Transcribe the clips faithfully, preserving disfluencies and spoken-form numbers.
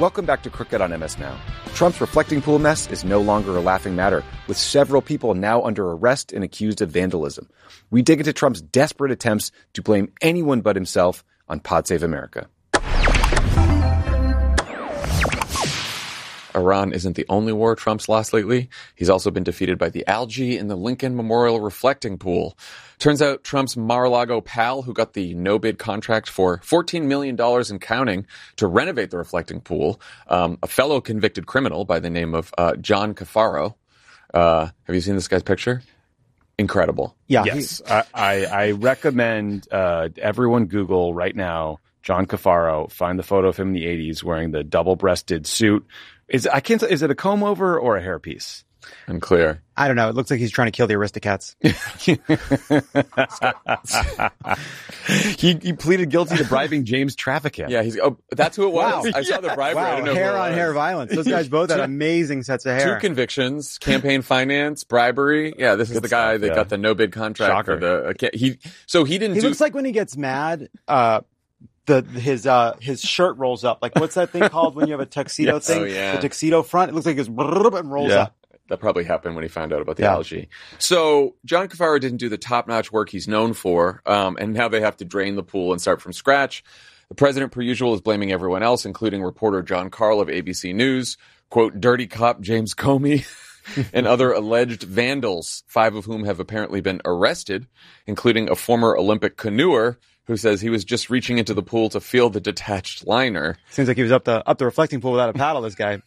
Welcome back to Crooked on M S Now. Trump's reflecting pool mess is no longer a laughing matter, with several people now under arrest and accused of vandalism. We dig into Trump's desperate attempts to blame anyone but himself on Pod Save America. Iran isn't the only war Trump's lost lately. He's also been defeated by the algae in the Lincoln Memorial reflecting pool. Turns out Trump's Mar-a-Lago pal, who got the no-bid contract for fourteen million dollars and counting to renovate the reflecting pool, um, a fellow convicted criminal by the name of uh, John Cafaro. Uh, have you seen this guy's picture? Incredible. Yeah. Yes. I, I, I recommend uh, everyone Google right now John Cafaro, find the photo of him in the eighties wearing the double-breasted suit. Is I can't. Is it a comb over or a hairpiece? Unclear. I don't know. It looks like he's trying to kill the Aristocats. he, he pleaded guilty to bribing James Trafficant. Yeah, he's. Oh, that's who it was. Wow. I saw the bribery. Wow, I didn't know hair who it on was. hair violence. Those guys both had amazing sets of hair. Two convictions: campaign finance, bribery. Yeah, this is Good the guy stuff, that yeah. got the no bid contract Shocker. for the. Uh, he so he didn't. He do, looks like when he gets mad, uh, the his uh his shirt rolls up. Like what's that thing called when you have a tuxedo Yes. thing? Oh, yeah. The tuxedo front. It looks like it's and rolls Yeah. up. That probably happened when he found out about the Yeah. algae. So John Cafaro didn't do the top-notch work he's known for, um, and now they have to drain the pool and start from scratch. The president, per usual, is blaming everyone else, including reporter John Karl of A B C News, quote, dirty cop James Comey, and other alleged vandals, five of whom have apparently been arrested, including a former Olympic canoeer who says he was just reaching into the pool to feel the detached liner. Seems like he was up the up the reflecting pool without a paddle. This guy.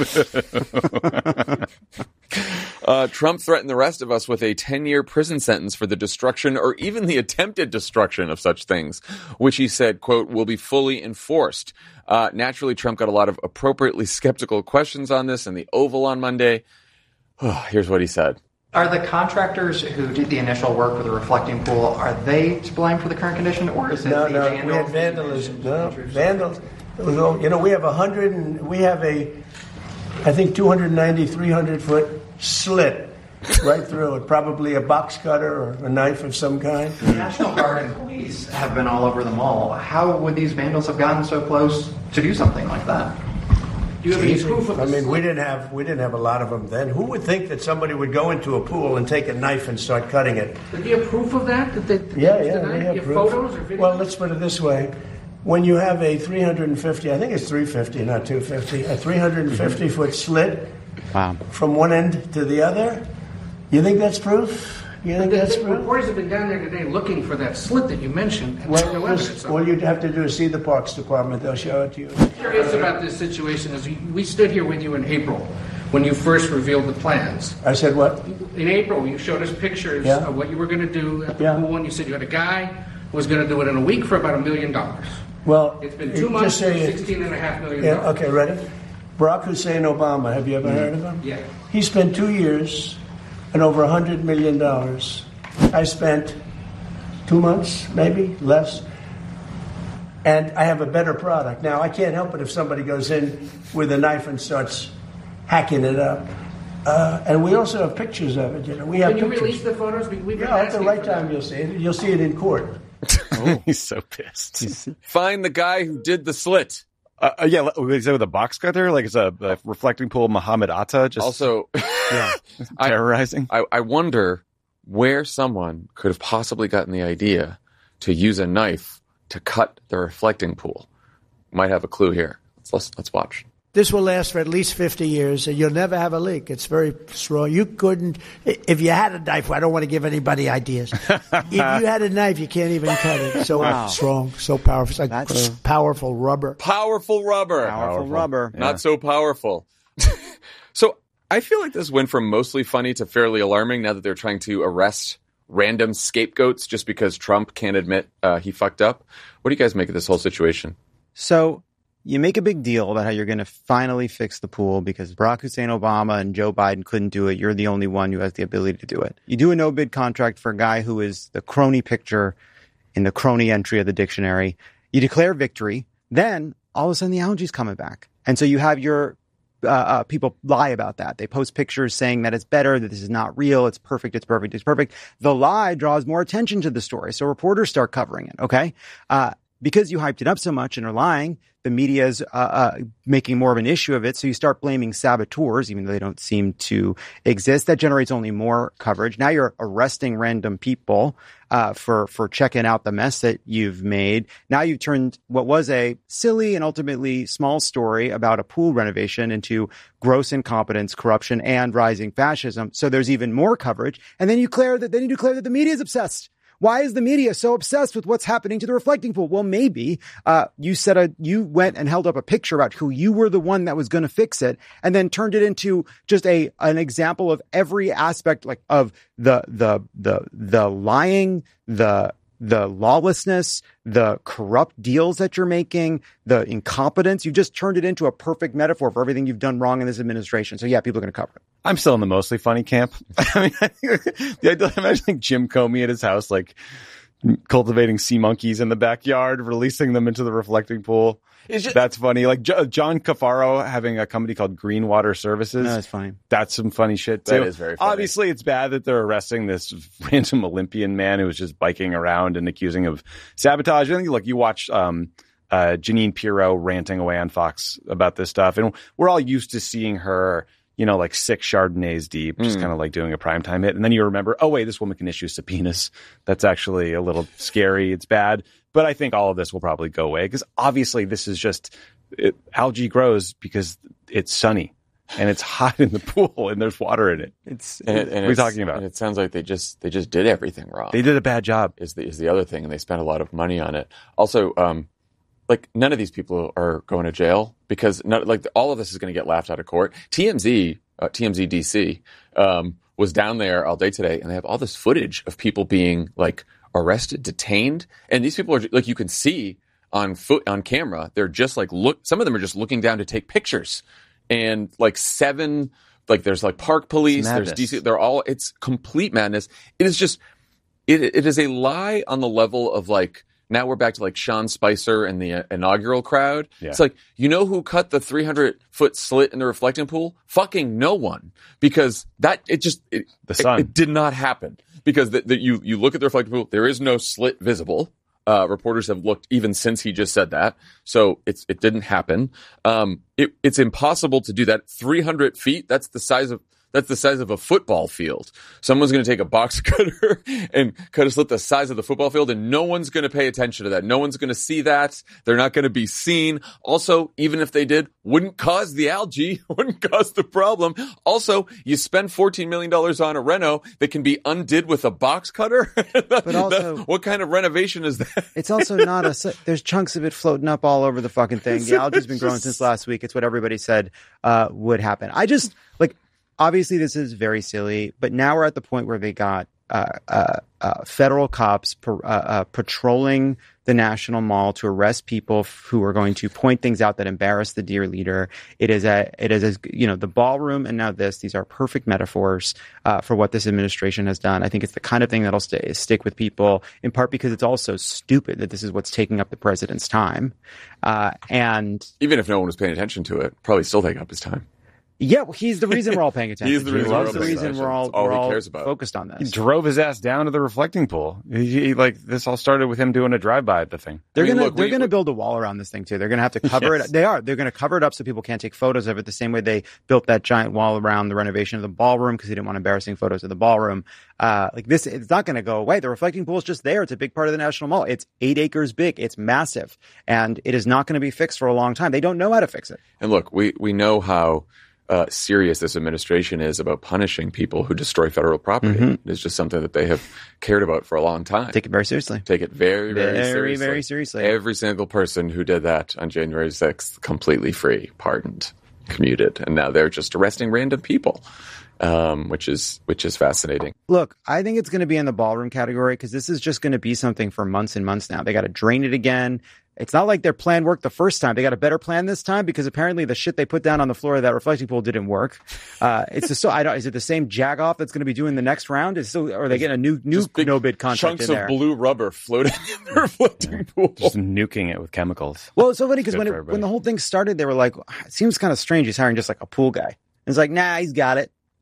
uh, Trump threatened the rest of us with a ten-year prison sentence for the destruction or even the attempted destruction of such things, which he said, quote, will be fully enforced. Uh, naturally, Trump got a lot of appropriately skeptical questions on this in the Oval on Monday. Here's what he said. Are the contractors who did the initial work for the reflecting pool, are they to blame for the current condition, or is it No, the no, vandals? we had vandalism. No, vandals. You know, we have a hundred and we have a, I think, two ninety, three hundred foot slit right through it. Probably a box cutter or a knife of some kind. The National Guard and police have been all over the mall. How would these vandals have gotten so close to do something like that? Do you have any proof of I mean, we didn't have we didn't have a lot of them then. Who would think that somebody would go into a pool and take a knife and start cutting it? Do you have proof of that? That they, Yeah, yeah, we have you have proof. photos or videos? Well, let's put it this way. When you have a three hundred fifty, I think it's three fifty, not two fifty, a three hundred fifty foot slit Wow. from one end to the other, you think that's proof? You think The- that's the proof? reporters have been down there today looking for that slit that you mentioned, and Well, there's no just- evidence of all it. you'd have to do is see the Parks Department. They'll show it to you. Curious about this situation is we- we stood here with you in April when you first revealed the plans. I said what? In April, you showed us pictures Yeah. of what you were going to do at the Yeah. pool, and you said you had a guy who was going to do it in a week for about a million dollars. Well, It's been you two months just say for it. sixteen and a half million Yeah, dollars. okay, ready? Barack Hussein Obama, have you ever heard of him? Yeah. He spent two years and over one hundred million dollars. I spent two months, maybe, less. And I have a better product. Now, I can't help it if somebody goes in with a knife and starts hacking it up. Uh, and we also have pictures of it, you know. We have Can you pictures. release the photos? We- We've been Yeah, at the asking right for that. time you'll see it. You'll see it in court. He's so pissed. Find the guy who did the slit. Uh, uh, yeah, is it with a box cutter? Like it's a, a reflecting pool Muhammad Atta just Also, yeah, I- terrorizing? I, I wonder where someone could have possibly gotten the idea to use a knife to cut the reflecting pool. Might have a clue here. Let's let's, let's watch. This will last for at least fifty years, and you'll never have a leak. It's very strong. You couldn't, if you had a knife, I don't want to give anybody ideas. If you had a knife, you can't even cut it. So Wow. strong, so powerful. It's like That's- powerful rubber. Powerful rubber. Powerful rubber. Not so powerful. So I feel like this went from mostly funny to fairly alarming now that they're trying to arrest random scapegoats just because Trump can't admit uh, he fucked up. What do you guys make of this whole situation? So you make a big deal about how you're going to finally fix the pool because Barack Hussein Obama and Joe Biden couldn't do it. You're the only one who has the ability to do it. You do a no-bid contract for a guy who is the crony picture in the crony entry of the dictionary. You declare victory. Then all of a sudden the algae's coming back. And so you have your uh, uh, people lie about that. They post pictures saying that it's better, that this is not real, it's perfect, it's perfect, it's perfect. The lie draws more attention to the story. So reporters start covering it, okay? Uh, because you hyped it up so much and are lying, the media is uh, uh, making more of an issue of it. So you start blaming saboteurs, even though they don't seem to exist. That generates only more coverage. Now you're arresting random people uh, for for checking out the mess that you've made. Now you've turned what was a silly and ultimately small story about a pool renovation into gross incompetence, corruption, and rising fascism. So there's even more coverage. And then you declare that then you declare that the media is obsessed. Why is the media so obsessed with what's happening to the reflecting pool? Well, maybe uh, you said a, you went and held up a picture about who you were the one that was going to fix it, and then turned it into just a an example of every aspect, like of the the the the lying, the the lawlessness, the corrupt deals that you're making, the incompetence. You just turned it into a perfect metaphor for everything you've done wrong in this administration. So yeah, people are going to cover it. I'm still in the mostly funny camp. I mean, I think, the idea, imagine like Jim Comey at his house, like cultivating sea monkeys in the backyard, releasing them into the reflecting pool. It's just, that's funny. Like J- John Cafaro having a company called Green Water Services. No, that's funny. That's some funny shit too. That is very funny. Obviously, it's bad that they're arresting this random Olympian man who was just biking around and accusing of sabotage. I think, look, you watch um, uh, Jeanine Pirro ranting away on Fox about this stuff, and we're all used to seeing her, you know, like six Chardonnays deep, just mm. kind of like doing a primetime hit. And then you remember, oh, wait, this woman can issue subpoenas. That's actually a little scary. It's bad. But I think all of this will probably go away because obviously this is just it, algae grows because it's sunny and it's hot in the pool and there's water in it. It's and it, and what are you talking about? And it sounds like they just they just did everything wrong. They did a bad job. Is the is the other thing, and they spent a lot of money on it. Also, um, like none of these people are going to jail because not, like all of this is going to get laughed out of court. T M Z, uh, T M Z D C, um, was down there all day today, and they have all this footage of people being like arrested, detained, and these people are like you can see on foot on camera. They're just like look. Some of them are just looking down to take pictures, and like seven, like there's like park police, there's D C. They're all. It's complete madness. It is just. It it is a lie on the level of like. Now we're back to like Sean Spicer and the uh, inaugural crowd. Yeah. It's like, you know who cut the three hundred foot slit in the reflecting pool? Fucking no one. Because that, it just, it, the sun. It, it did not happen. Because the, the, you, you look at the reflecting pool, there is no slit visible. Uh, reporters have looked even since he just said that. So it's, it didn't happen. Um, it, it's impossible to do that. three hundred feet, that's the size of, That's the size of a football field. Someone's going to take a box cutter and cut a slit the size of the football field, and no one's going to pay attention to that. No one's going to see that. They're not going to be seen. Also, even if they did, wouldn't cause the algae, wouldn't cause the problem. Also, you spend fourteen million dollars on a reno that can be undid with a box cutter. But also, that, what kind of renovation is that? It's also not a, there's chunks of it floating up all over the fucking thing. The algae's been growing since last week. It's what everybody said uh, would happen. I just, like, obviously, this is very silly, but now we're at the point where they got uh, uh, uh, federal cops per, uh, uh, patrolling the National Mall to arrest people f- who are going to point things out that embarrass the dear leader. It is a, it is, a, you know, the ballroom and now this. These are perfect metaphors uh, for what this administration has done. I think it's the kind of thing that'll stay, stick with people, in part because it's also stupid that this is what's taking up the president's time. Uh, and even if no one was paying attention to it, probably still take up his time. Yeah, well, he's the reason we're all paying attention. He's the reason, he loves we're, the reason we're all, all we're he all cares about. focused on this. He drove his ass down to the reflecting pool. He, he, like this all started with him doing a drive-by at the thing. They're I mean, gonna look, they're we, gonna we, build a wall around this thing too. They're gonna have to cover yes. it. They are. They're gonna cover it up so people can't take photos of it. The same way they built that giant wall around the renovation of the ballroom because they didn't want embarrassing photos of the ballroom. Uh, like this, it's not gonna go away. The reflecting pool is just there. It's a big part of the National Mall. It's eight acres big. It's massive, and it is not going to be fixed for a long time. They don't know how to fix it. And look, we we know how. Uh, serious this administration is about punishing people who destroy federal property. Mm-hmm. It's just something that they have cared about for a long time. Take it very seriously. Take it very, very, very seriously. Very seriously. Every single person who did that on January sixth, completely free, pardoned, commuted, and now they're just arresting random people, um, which is which is fascinating. Look, I think it's going to be in the ballroom category because this is just going to be something for months and months now. They got to drain it again. It's not like their plan worked the first time. They got a better plan this time because apparently the shit they put down on the floor of that reflecting pool didn't work. Uh, it's just so I don't. Is it the same jagoff that's going to be doing the next round? Is still, or are they getting a new new no bid contract chunks in there? Of blue rubber floating in the reflecting pool, just nuking it with chemicals. Well, it's so funny because when it, when the whole thing started, they were like, "It seems kind of strange. He's hiring just like a pool guy." And it's like, nah, he's got it.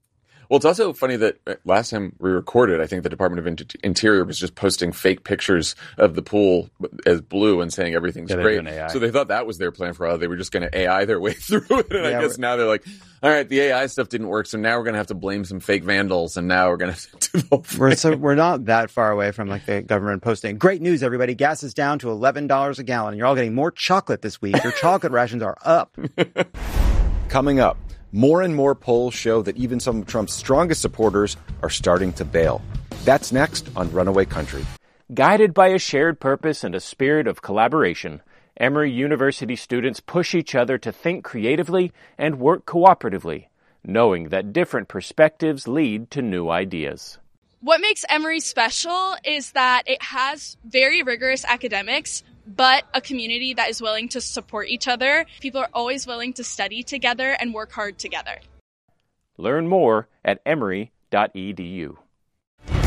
Well, it's also funny that last time we recorded, I think the Department of Interior was just posting fake pictures of the pool as blue and saying everything's Yeah, they're great. doing A I. So they thought that was their plan for a while. They were just going to A I their way through it. And Yeah, I guess we're- now they're like, all right, the A I stuff didn't work, so now we're going to have to blame some fake vandals, and now we're going to have to do the whole thing. We're so we're not that far away from like the government posting. Great news, everybody! Gas is down to eleven dollars a gallon. You're all getting more chocolate this week. Your chocolate rations are up. Coming up, more and more polls show that even some of Trump's strongest supporters are starting to bail. That's next on Runaway Country. Guided by a shared purpose and a spirit of collaboration, Emory University students push each other to think creatively and work cooperatively, knowing that different perspectives lead to new ideas. What makes Emory special is that it has very rigorous academics, but a community that is willing to support each other. People are always willing to study together and work hard together. Learn more at emory dot e d u.